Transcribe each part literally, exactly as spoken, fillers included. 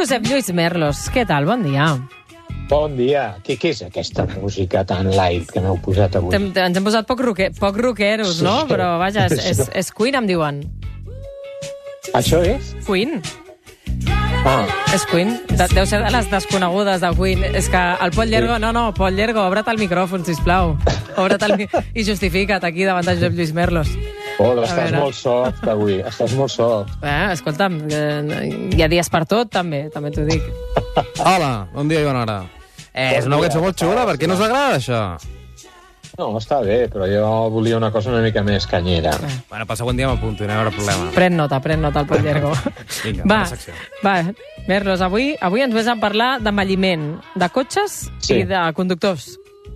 Josep Lluís Merlos, què tal? Bon dia. Bon dia. Què, què és aquesta música tan light que m'heu posat avui? Tem, ens hem posat poc, roque, poc rockeros, sí, no? Però vaja, és, és, és Queen, em diuen. Això és? Queen. Ah. És Queen. De, deu ser de les desconegudes de Queen. És que el Pol Llergo... Sí. No, no, Pol Llergo, obre't el micròfon, sisplau. Obre't el micròfon i justifica't aquí davant de Josep Lluís Merlos. Oh, estàs molt soft avui, estàs molt soft. Eh, escolta'm, eh, hi ha dies per tot, també, també t'ho dic. Hola, bon dia i bona hora. Eh, és una cançó molt xula, per què no us agrada això? No, està bé, però jo volia una cosa una mica més canyera. Eh. Bueno, pel següent dia m'apunto, no hi haurà problema. Pren nota, pren nota el Pol Llergo. Vinga, va, la secció. Va, Merlos, avui, avui ens ves a parlar d'envelliment, de cotxes sí. i de conductors.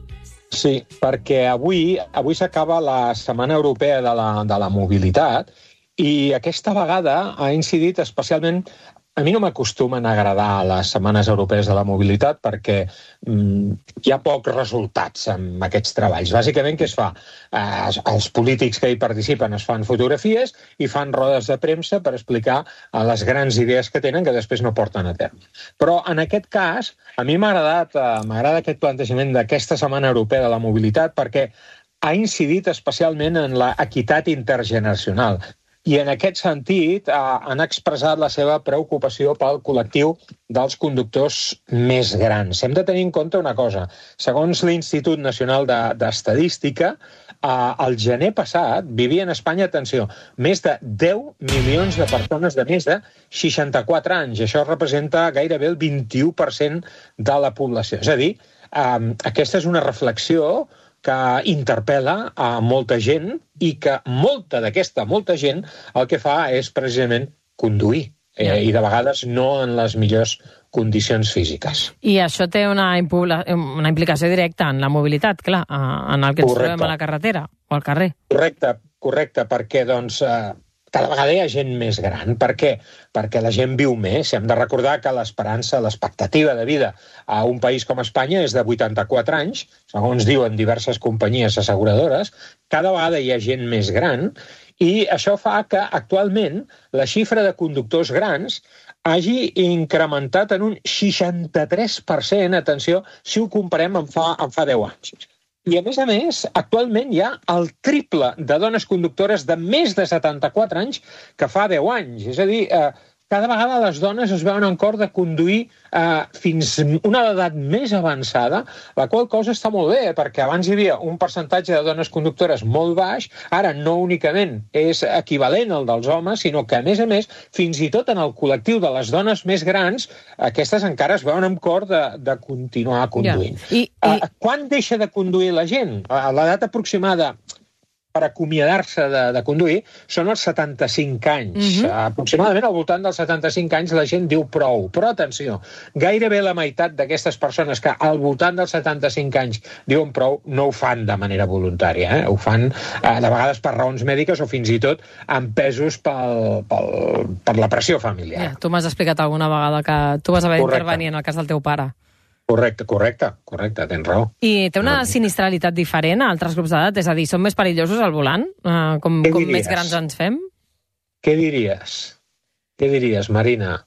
Sí, perquè avui avui s'acaba la Setmana Europea de la, de la Mobilitat i aquesta vegada ha incidit especialment... A mi no m'acostumen a agradar les Setmanes Europees de la Mobilitat perquè mm, hi ha pocs resultats amb aquests treballs. Bàsicament, què es fa? Eh, els polítics que hi participen es fan fotografies i fan rodes de premsa per explicar eh, les grans idees que tenen que després no porten a terme. Però en aquest cas, a mi m'ha agradat, eh, m'agrada aquest plantejament d'aquesta Setmana Europea de la Mobilitat perquè ha incidit especialment en l'equitat intergeneracional. I en aquest sentit eh, han expressat la seva preocupació pel col·lectiu dels conductors més grans. Hem de tenir en compte una cosa. Segons l'Institut Nacional d'Estadística, eh, el gener passat vivien a Espanya, atenció, més de deu milions de persones de més de seixanta-quatre anys. Això representa gairebé el vint-i-u per cent de la població. És a dir, eh, aquesta és una reflexió que interpel·la a molta gent i que molta d'aquesta molta gent el que fa és precisament conduir, eh, i de vegades no en les millors condicions físiques. I això té una, una implicació directa en la mobilitat, clar, en el que ens trobem a la carretera o al carrer. Correcte, correcte, perquè doncs... Eh, cada vegada hi ha gent més gran. Per què? Perquè la gent viu més. Hem de recordar que l'esperança, l'expectativa de vida a un país com Espanya és de vuitanta-quatre anys, segons diuen diverses companyies asseguradores. Cada vegada hi ha gent més gran i això fa que actualment la xifra de conductors grans hagi incrementat en un seixanta-tres per cent, atenció, si ho comparem amb fa, amb fa deu anys. I, a més a més, actualment hi ha el triple de dones conductores de més de setanta-quatre anys que fa deu anys. És a dir, eh, cada vegada les dones es veuen en cor de conduir eh, fins una edat més avançada, la qual cosa està molt bé, perquè abans hi havia un percentatge de dones conductores molt baix, ara no únicament és equivalent al dels homes, sinó que, a més a més, fins i tot en el col·lectiu de les dones més grans, aquestes encara es veuen en cor de, de continuar conduint. Yeah. I, i... Uh, quan deixa de conduir la gent? Uh, L'edat aproximada per acomiadar-se de, de conduir són els setanta-cinc anys. Mm-hmm. Aproximadament al voltant dels setanta-cinc anys la gent diu prou. Però atenció, gairebé la meitat d'aquestes persones que al voltant dels setanta-cinc anys diuen prou no ho fan de manera voluntària. Eh? Ho fan eh, de vegades per raons mèdiques o fins i tot empesos pel, pel, per la pressió familiar. Ja, tu m'has explicat alguna vegada que tu vas haver d'intervenir en el cas del teu pare. Correcte, correcte, correcte, tens raó. I té una sinistralitat diferent a altres grups d'edat? És a dir, són més perillosos al volant? Uh, com com més grans ens fem? Què diries? Què diries, Marina?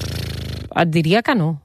Et diria que no.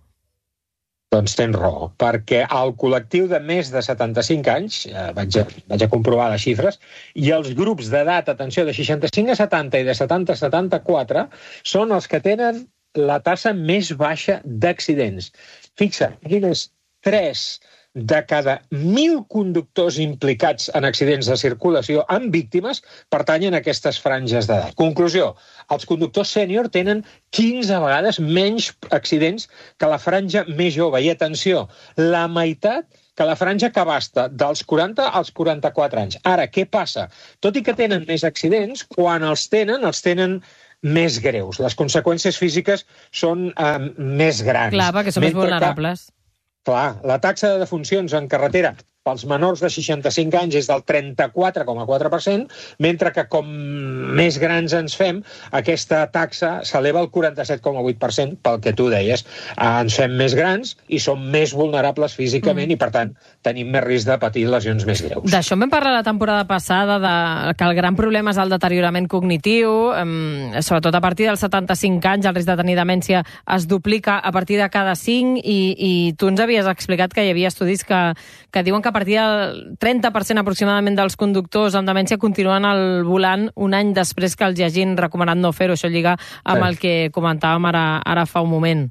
Doncs tens raó, perquè al col·lectiu de més de setanta-cinc anys, eh, vaig, a, vaig a comprovar les xifres, i els grups d'edat, atenció, de seixanta-cinc a setanta i de setanta a setanta-quatre, són els que tenen la tassa més baixa d'accidents. Fixa't, quines tres de cada mil conductors implicats en accidents de circulació amb víctimes pertanyen a aquestes franges d'edat. Conclusió, els conductors sènior tenen quinze vegades menys accidents que la franja més jove. I atenció, la meitat que la franja que abasta dels quaranta als quaranta-quatre anys. Ara, què passa? Tot i que tenen més accidents, quan els tenen, els tenen més greus. Les conseqüències físiques són eh, més grans. Clar, perquè són més vulnerables. Que, clar, la taxa de defuncions en carretera pels menors de seixanta-cinc anys és del trenta-quatre coma quatre per cent, mentre que com més grans ens fem, aquesta taxa s'eleva al quaranta-set coma vuit per cent, pel que tu deies. Ens fem més grans i som més vulnerables físicament mm. i, per tant, tenim més risc de patir lesions més greus. D'això en vam parlar la temporada passada, de que el gran problema és el deteriorament cognitiu, eh, sobretot a partir dels setanta-cinc anys, el risc de tenir demència es duplica a partir de cada cinc, i, i tu ens havies explicat que hi havia estudis que, que diuen que a partir del trenta per cent aproximadament dels conductors amb demència continuen al volant un any després que els hi hagin recomanat no fer-ho. Això lliga amb sí. el que comentàvem ara, ara fa un moment.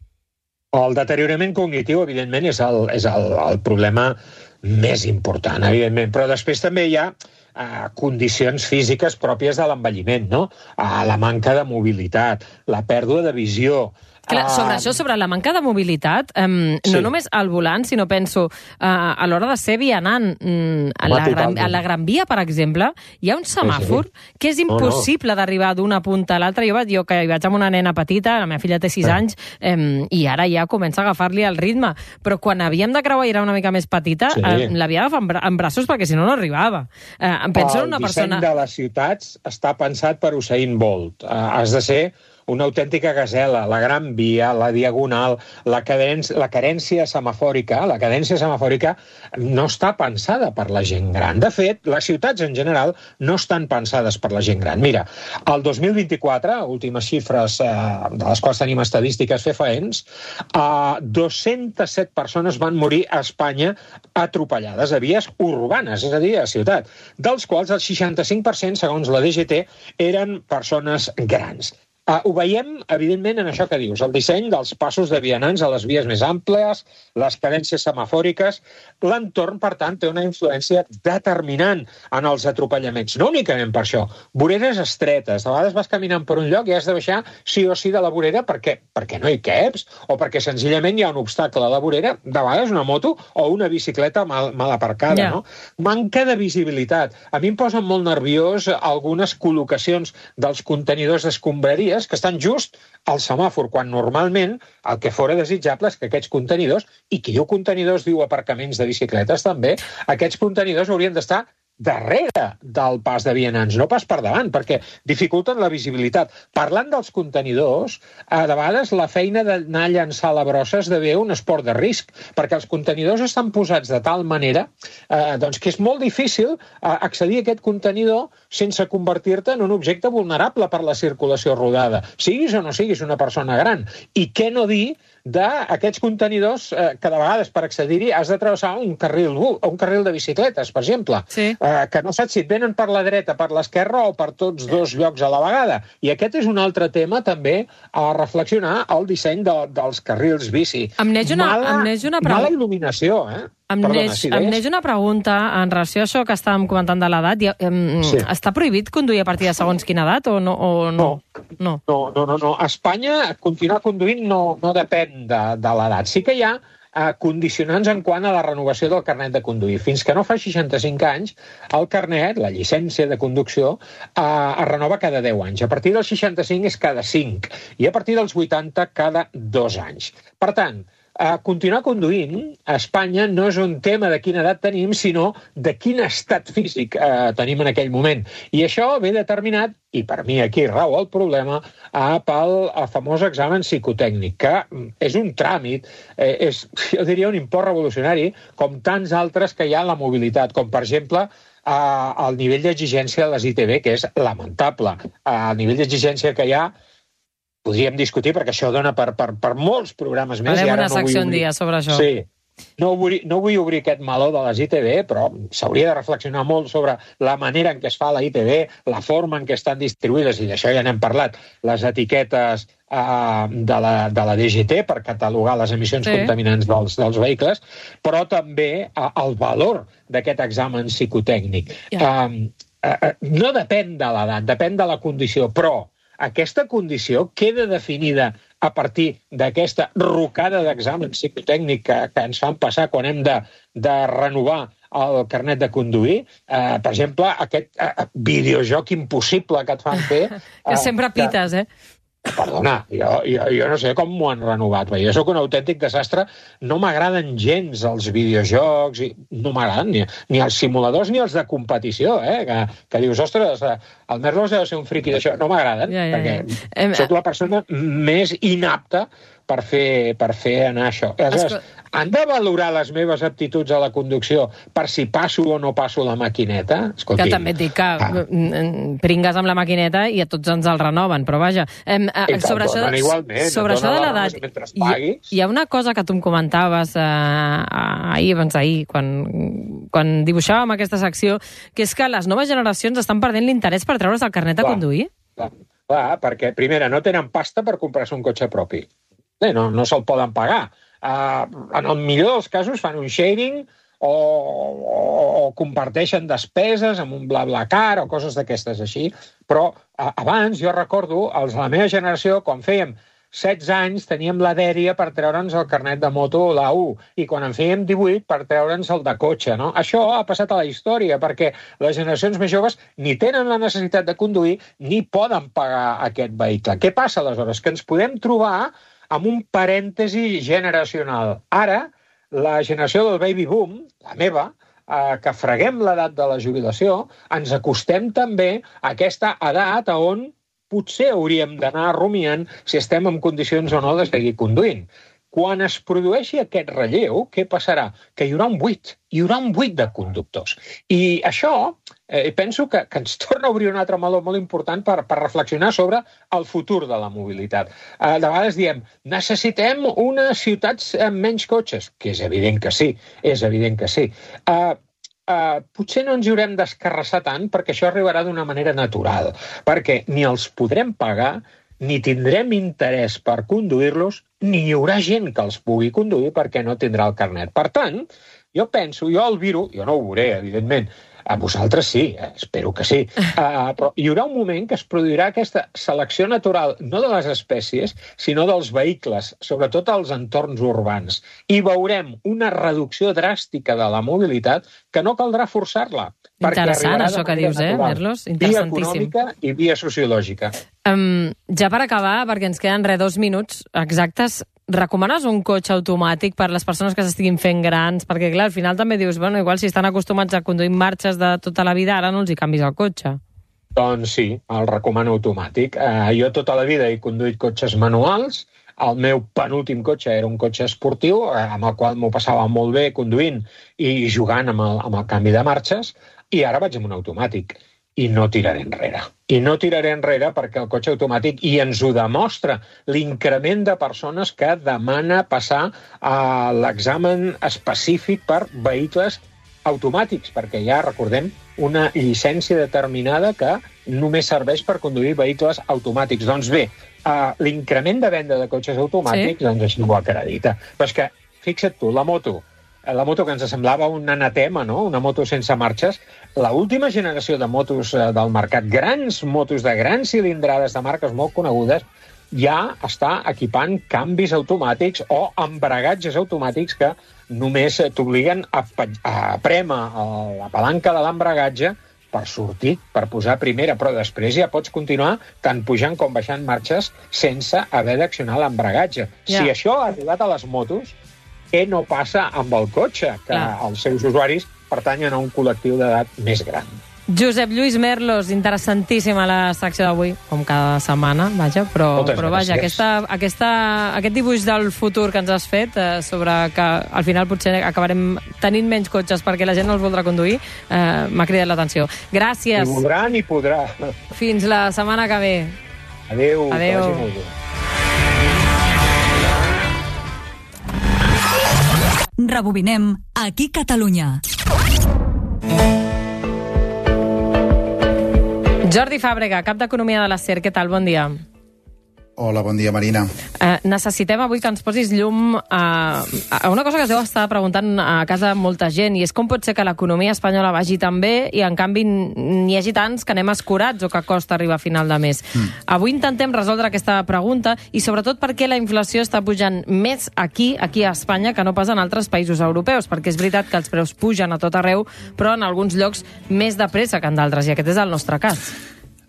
El deteriorament cognitiu, evidentment, és el, és el, el problema més important, evidentment, però després també hi ha uh, condicions físiques pròpies de l'envelliment, no? Uh, la manca de mobilitat, la pèrdua de visió. Clar, sobre això, sobre la manca de mobilitat, um, sí. no només al volant, sinó penso uh, a l'hora de ser vianant, um, a, la gran, a la Gran Via, per exemple, hi ha un semàfor sí, sí. que és impossible no, no. d'arribar d'una punta a l'altra. Jo, jo que hi vaig amb una nena petita, la meva filla té sis sí. anys, um, i ara ja comença a agafar-li el ritme. Però quan havíem de creuar i era una mica més petita, sí. uh, l'havia d'agafar en, bra en braços perquè si no no arribava. Uh, penso en una persona... El disseny de les ciutats està pensat per Usain Bolt. Uh, has de ser una autèntica gasela, la Gran Via, la Diagonal, la, cadència, la carència semafòrica, la cadència semafòrica no està pensada per la gent gran. De fet, les ciutats en general no estan pensades per la gent gran. Mira, el dos mil vint-i-quatre, últimes xifres eh, de les quals tenim estadístiques fefaents, eh, dues-centes set persones van morir a Espanya atropellades a vies urbanes, és a dir, a ciutat, dels quals el seixanta-cinc per cent, segons la D G T, eren persones grans. Uh, ho veiem, evidentment, en això que dius, el disseny dels passos de vianants a les vies més àmplies, les cadències semafòriques. L'entorn, per tant, té una influència determinant en els atropellaments. No únicament per això. Voreres estretes. A vegades vas caminant per un lloc i has de baixar sí o sí de la vorera perquè, perquè no hi caps o perquè senzillament hi ha un obstacle a la vorera, de vegades una moto o una bicicleta mal, mal aparcada. Yeah. No? Manca de visibilitat. A mi em posen molt nerviós algunes col·locacions dels contenidors d'escombraries que estan just al semàfor, quan normalment el que fora desitjable és que aquests contenidors, i qui diu contenidors diu aparcaments de bicicletes també, aquests contenidors haurien d'estar darrere del pas de vianants, no pas per davant, perquè dificulten la visibilitat. Parlant dels contenidors, a vegades la feina d'anar a llançar la brossa esdevé un esport de risc, perquè els contenidors estan posats de tal manera eh, doncs que és molt difícil eh, accedir a aquest contenidor sense convertir-te en un objecte vulnerable per la circulació rodada, siguis o no siguis una persona gran. I què no dir d'aquests contenidors eh, que de vegades per accedir-hi has de travessar un carril, un carril de bicicletes, per exemple, sí. eh, que no saps si et venen per la dreta, per l'esquerra o per tots dos llocs a la vegada. I aquest és un altre tema també a reflexionar, el disseny de, dels carrils bici. Em neix una, mala, em neix una mala il·luminació, eh? Em neix, si em neix una pregunta en relació a això que estàvem comentant de l'edat. Sí. Està prohibit conduir a partir de segons quina edat o no? O no? No. No, no, no, no. A Espanya continuar conduint no, no depèn de, de l'edat. Sí que hi ha eh, condicionants en quant a la renovació del carnet de conduir. Fins que no fa seixanta-cinc anys, el carnet, la llicència de conducció, eh, es renova cada deu anys. A partir dels seixanta-cinc és cada cinc i a partir dels vuitanta cada dos anys. Per tant, Uh, continuar conduint a Espanya no és un tema de quina edat tenim, sinó de quin estat físic uh, tenim en aquell moment. I això ve determinat, i per mi aquí rau el problema, uh, pel uh, famós examen psicotècnic, que és un tràmit, eh, és, jo diria, un import revolucionari, com tants altres que hi ha en la mobilitat, com per exemple uh, el nivell d'exigència de les I T V, que és lamentable. Uh, el nivell d'exigència que hi ha podríem discutir, perquè això dona per, per, per molts programes més. Farem i ara una no secció vull un dia sobre això. Sí. No vull, no vull obrir aquest meló de les I T V, però s'hauria de reflexionar molt sobre la manera en què es fa la I T V, la forma en què estan distribuïdes, i d'això ja n'hem parlat, les etiquetes uh, de, la, de la D G T per catalogar les emissions sí. contaminants dels, dels vehicles, però també uh, el valor d'aquest examen psicotècnic. Yeah. Uh, uh, no depèn de l'edat, depèn de la condició, però aquesta condició queda definida a partir d'aquesta rocada d'exàmens psicotècnics que, que ens fan passar quan hem de, de renovar el carnet de conduir. Uh, per exemple, aquest uh, videojoc impossible que et fan fer... que sempre pites, eh? Perdona, jo, jo, jo no sé com m'ho han renovat. Jo sóc un autèntic desastre. No m'agraden gens els videojocs, i no m'agraden ni, ni els simuladors ni els de competició, eh? que, que dius, ostres, el Merlos deu ser un friqui d'això. No m'agraden, ja, ja, ja. perquè em... sóc la persona més inapta per fer, per fer anar això. Aleshores, Esco... han de valorar les meves aptituds a la conducció per si passo o no passo la maquineta? Escolti, que també et dic que ah. pringues amb la maquineta i a tots ens el renoven, però vaja. Eh, eh, sobre això, igualment, sobre això de l'edat, hi, hi ha una cosa que tu em comentaves eh, ahir, abans d'ahir, quan, quan dibuixàvem aquesta secció, que és que les noves generacions estan perdent l'interès per treure's el carnet de clar, conduir. Clar, clar, perquè, primera, no tenen pasta per comprar-se un cotxe propi. Bé, no, no se'l poden pagar. Uh, en el millor dels casos fan un sharing o, o, o comparteixen despeses amb un BlaBlaCar o coses d'aquestes així, però uh, abans jo recordo, els de la meva generació, quan fèiem setze anys, teníem la dèria per treure'ns el carnet de moto, la U, i quan en fèiem divuit per treure'ns el de cotxe, no? Això ha passat a la història, perquè les generacions més joves ni tenen la necessitat de conduir ni poden pagar aquest vehicle. Què passa, aleshores? Que ens podem trobar amb un parèntesi generacional. Ara, la generació del baby boom, la meva, eh, que freguem l'edat de la jubilació, ens acostem també a aquesta edat on potser hauríem d'anar rumiant si estem en condicions o no de seguir conduint. Quan es produeixi aquest relleu, què passarà? Que hi haurà un buit, hi haurà un buit de conductors. I això, eh, penso que, que ens torna a obrir un altre meló molt important per, per reflexionar sobre el futur de la mobilitat. Eh, de vegades diem, necessitem unes ciutats amb menys cotxes, que és evident que sí, és evident que sí. Eh, Uh, potser no ens hi haurem d'escarrassar tant perquè això arribarà d'una manera natural, perquè ni els podrem pagar, ni tindrem interès per conduir-los, ni hi haurà gent que els pugui conduir perquè no tindrà el carnet. Per tant, jo penso, jo el viro, jo no ho veuré, evidentment, a vosaltres sí, eh, espero que sí, uh, però hi haurà un moment que es produirà aquesta selecció natural, no de les espècies, sinó dels vehicles, sobretot als entorns urbans, i veurem una reducció dràstica de la mobilitat que no caldrà forçar-la. Interessant, això que dius, eh, Merlos? Interessantíssim. Via econòmica i via sociològica. Um, ja per acabar, perquè ens queden re dos minuts exactes, recomanes un cotxe automàtic per les persones que s'estiguin fent grans? Perquè, clar, al final també dius, bueno, igual si estan acostumats a conduir marxes de tota la vida, ara no els hi canvis el cotxe. Doncs sí, el recomano automàtic. Uh, jo tota la vida he conduït cotxes manuals. El meu penúltim cotxe era un cotxe esportiu, eh, amb el qual m'ho passava molt bé conduint i jugant amb el, amb el canvi de marxes, i ara vaig amb un automàtic. I no tiraré enrere. I no tiraré enrere perquè el cotxe automàtic, i ens ho demostra l'increment de persones que demana passar a l'examen específic per vehicles automàtics, perquè hi ha, recordem, una llicència determinada que només serveix per conduir vehicles automàtics. Doncs bé, uh, l'increment de venda de cotxes automàtics, sí, doncs així ho acredita. Però és que, fixa't tu, la moto, la moto que ens semblava un anatema, no? Una moto sense marxes, l'última generació de motos del mercat, grans motos de grans cilindrades de marques molt conegudes, ja està equipant canvis automàtics o embragatges automàtics que només t'obliguen a, a prémer la palanca de l'embragatge per sortir, per posar primera, però després ja pots continuar tant pujant com baixant marxes sense haver d'accionar l'embragatge. Yeah. Si això ha arribat a les motos, què no passa amb el cotxe? Que yeah. els seus usuaris pertanyen a un col·lectiu d'edat més gran. Josep Lluís Merlos, interessantíssima la secció d'avui, com cada setmana, vaja, però, però vaja, aquesta, aquesta, aquest dibuix del futur que ens has fet eh, sobre que al final potser acabarem tenint menys cotxes perquè la gent no els voldrà conduir, eh, m'ha cridat l'atenció. Gràcies. Ni voldrà ni podrà. Fins la setmana que ve. Adéu. Adéu. Que vagi molt bé. Rebobinem aquí Catalunya. Jordi Fàbrega, cap d'Economia de la SER, què tal? Bon dia. Hola, bon dia, Marina. Eh, necessitem avui que ens posis llum a, a una cosa que es deu estar preguntant a casa molta gent, i és com pot ser que l'economia espanyola vagi tan bé i, en canvi, n'hi hagi tants que anem escurats o que costa arribar a final de mes. Mm. Avui intentem resoldre aquesta pregunta i, sobretot, per què la inflació està pujant més aquí, aquí a Espanya, que no pas en altres països europeus, perquè és veritat que els preus pugen a tot arreu, però en alguns llocs més de pressa que en d'altres, i aquest és el nostre cas.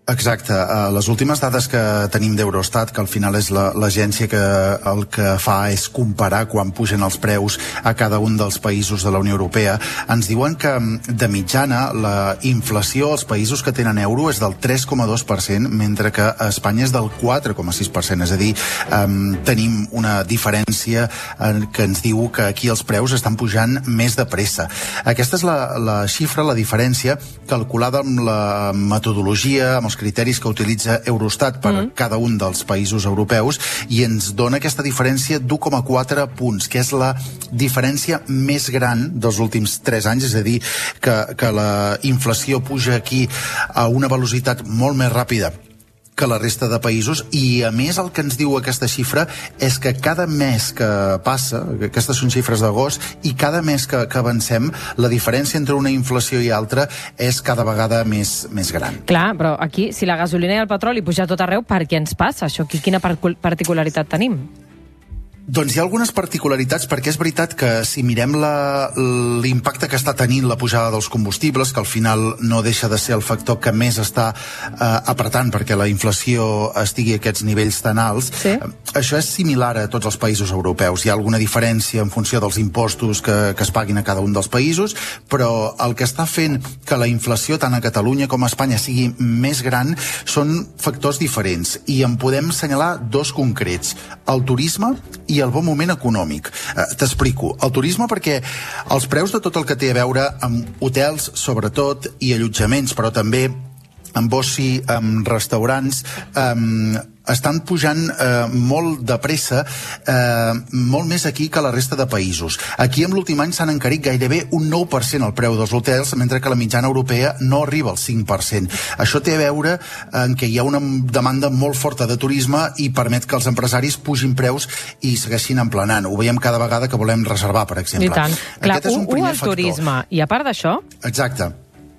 Exacte. Les últimes dades que tenim d'Eurostat, que al final és l'agència que el que fa és comparar quan pugen els preus a cada un dels països de la Unió Europea, ens diuen que de mitjana la inflació als països que tenen euro és del tres coma dos per cent, mentre que a Espanya és del quatre coma sis per cent. És a dir, um, tenim una diferència que ens diu que aquí els preus estan pujant més de pressa. Aquesta és la, la xifra, la diferència, calculada amb la metodologia, amb els criteris que utilitza Eurostat per mm. cada un dels països europeus, i ens dona aquesta diferència d'u coma quatre punts, que és la diferència més gran dels últims tres anys, és a dir, que, que la inflació puja aquí a una velocitat molt més ràpida que la resta de països, i a més el que ens diu aquesta xifra és que cada mes que passa, aquestes són xifres d'agost, i cada mes que, que avancem, la diferència entre una inflació i altra és cada vegada més, més gran. Clar, però aquí, si la gasolina i el petroli puja tot arreu, per què ens passa això? Quina particularitat tenim? Doncs hi ha algunes particularitats, perquè és veritat que si mirem l'impacte que està tenint la pujada dels combustibles, que al final no deixa de ser el factor que més està eh, apretant perquè la inflació estigui a aquests nivells tan alts, sí. Això és similar a tots els països europeus. Hi ha alguna diferència en funció dels impostos que, que es paguin a cada un dels països, però el que està fent que la inflació tant a Catalunya com a Espanya sigui més gran són factors diferents, i en podem assenyalar dos concrets: el turisme i i el bon moment econòmic. Eh, T'explico. El turisme, perquè els preus de tot el que té a veure amb hotels, sobretot, i allotjaments, però també amb oci, amb restaurants, eh, estan pujant eh, molt de pressa, eh, molt més aquí que la resta de països. Aquí en l'últim any s'han encarit gairebé un nou per cent el preu dels hotels, mentre que la mitjana europea no arriba al cinc per cent. Això té a veure en què hi ha una demanda molt forta de turisme i permet que els empresaris pugin preus i segueixin emplenant. Ho veiem cada vegada que volem reservar, per exemple. I tant. Clar, Aquest és un primer factor. Turisme. I a part d'això... Exacte.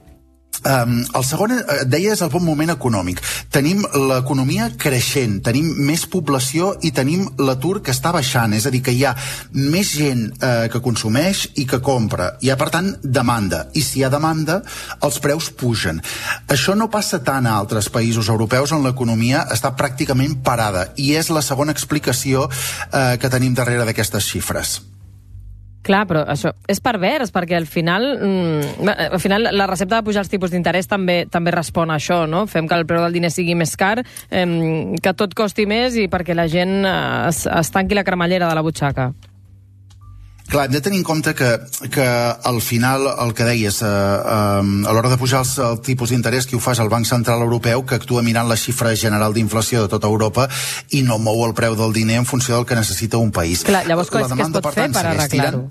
Um, el segon, et deia, és el bon moment econòmic. Tenim l'economia creixent, tenim més població i tenim l'atur que està baixant, és a dir, que hi ha més gent eh, que consumeix i que compra. Hi ha, per tant, demanda. I si hi ha demanda, els preus pugen. Això no passa tant a altres països europeus on l'economia està pràcticament parada, i és la segona explicació eh, que tenim darrere d'aquestes xifres. Clar, però això és pervers, perquè al final, mm, al final la recepta de pujar els tipus d'interès també també respon a això, no? Fem que el preu del diner sigui més car, eh, que tot costi més i perquè la gent es, es tanqui la cremallera de la butxaca. Clar, hem de tenir en compte que, que al final el que deies, eh, eh, a l'hora de pujar els, el tipus d'interès, qui ho fa és el Banc Central Europeu, que actua mirant la xifra general d'inflació de tota Europa i no mou el preu del diner en funció del que necessita un país. Clar, llavors què es pot fer per arreglar-ho?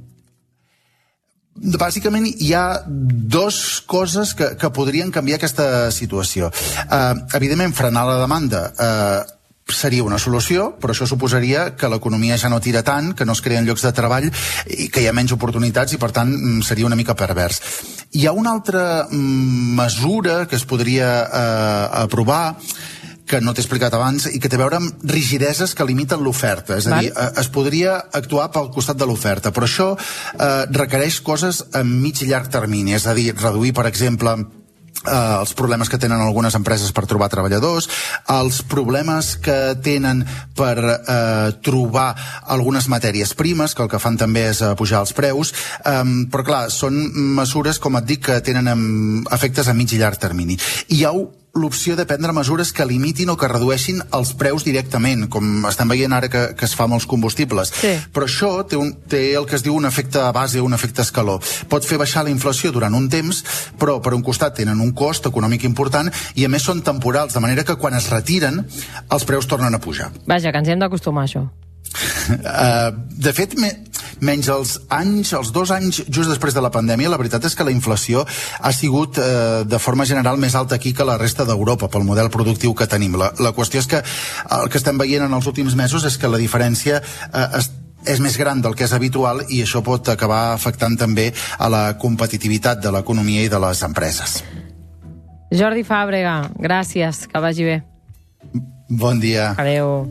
Bàsicament hi ha dues coses que, que podrien canviar aquesta situació. Uh, evidentment, frenar la demanda uh, seria una solució, però això suposaria que l'economia ja no tira tant, que no es creen llocs de treball i que hi ha menys oportunitats i, per tant, seria una mica pervers. Hi ha una altra mesura que es podria uh, aprovar, que no t'he explicat abans, i que té a veure amb rigideses que limiten l'oferta. És a dir, es podria actuar pel costat de l'oferta, però això eh, requereix coses a mig i llarg termini. És a dir, reduir, per exemple, eh, els problemes que tenen algunes empreses per trobar treballadors, els problemes que tenen per eh, trobar algunes matèries primes, que el que fan també és eh, pujar els preus, eh, però clar, són mesures, com et dic, que tenen eh, efectes a mig i llarg termini. I hi ha l'opció de prendre mesures que limitin o que redueixin els preus directament, com estem veient ara que, que es fa amb els combustibles. Sí. Però això té, un, té el que es diu un efecte base, un efecte escaló. Pot fer baixar la inflació durant un temps, però per un costat tenen un cost econòmic important i a més són temporals, de manera que quan es retiren els preus tornen a pujar. Vaja, que ens hem d'acostumar a això. Uh, de fet, me, menys els anys, els dos anys just després de la pandèmia, la veritat és que la inflació ha sigut uh, de forma general més alta aquí que la resta d'Europa pel model productiu que tenim. La, la qüestió és que el que estem veient en els últims mesos és que la diferència uh, es, és més gran del que és habitual i això pot acabar afectant també a la competitivitat de l'economia i de les empreses. Jordi Fàbrega, gràcies, que vagi bé. Bon dia. Adéu.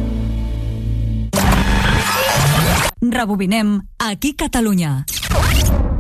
Rebobinem aquí Catalunya.